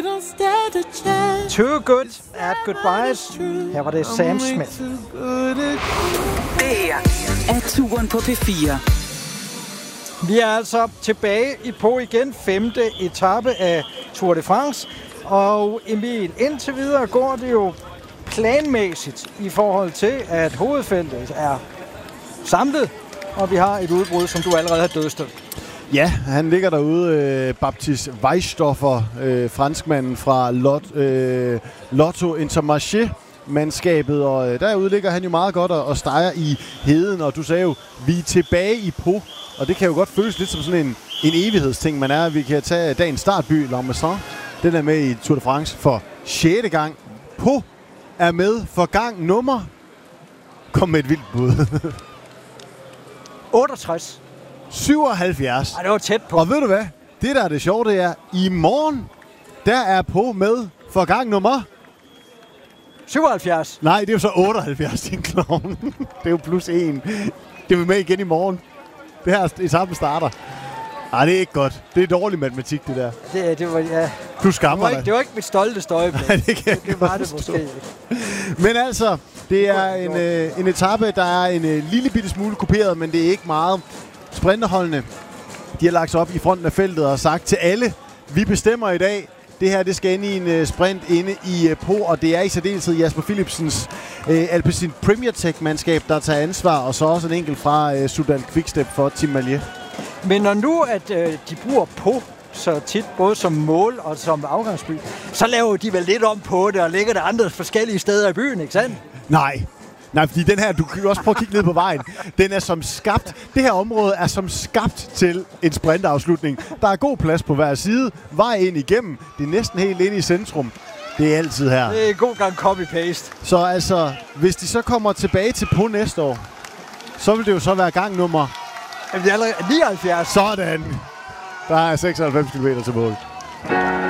Too Good at Goodbyes. Her var det Sam Smith. Det her er Turen på P4. Vi er altså tilbage på igen 5. etape af Tour de France. Og Emil, indtil videre går det jo planmæssigt i forhold til, at hovedfeltet er samlet, og vi har et udbrud, som du allerede har dødstødt. Ja, han ligger derude, Baptiste Weisstoffer, franskmanden fra Lotto Intermarché-mandskabet, og derude ligger han jo meget godt og steger i heden, og du sagde jo, vi er tilbage i Pau, og det kan jo godt føles lidt som sådan en evighedsting, man er. Vi kan tage dagens startby, La Maison, den er med i Tour de France for 6. gang. Pau er med for gang nummer. Kom med et vildt bud. 68. 77. Ej, det var tæt på. Og ved du hvad? Det, der er det sjove, det er, i morgen, der er Pau med for gang nummer... 77. Nej, det er jo så 78, din klovn. Det er jo plus 1. Det er vi med igen i morgen. Det her etappen starter. Ej, det er ikke godt. Det er dårlig matematik, det der. Det var, ja. Du skammer dig. Det var ikke mit stolteste øjeblik. Nej, det var det måske ikke. Men altså, det er en etape, der er en lille bitte smule kuperet, men det er ikke meget. Sprinterholdene, de har lagt sig op i fronten af feltet og sagt til alle, vi bestemmer i dag, det her det skal ind i en sprint inde i Pau, og det er i særdeleshed Jasper Philipsens Alpecin Premier Tech-mandskab, der tager ansvar, og så også en enkelt fra Soudal Quickstep for Team Maillet. Men når nu, at de bruger Pau så tit, både som mål og som afgangsby, så laver de vel lidt om på det, og lægger det andre forskellige steder i byen, ikke sandt? Nej, fordi den her, du kan jo også prøve at kigge ned på vejen. Den er som skabt, det her område er som skabt til en sprintafslutning. Der er god plads på hver side, vej ind igennem, det er næsten helt inde i centrum. Det er altid her. Det er en god gang copy-paste. Så altså, hvis de så kommer tilbage til Pau næste år, så vil det jo så være gang nummer... Det er allerede 79. Sådan! Der er 96 km til mål.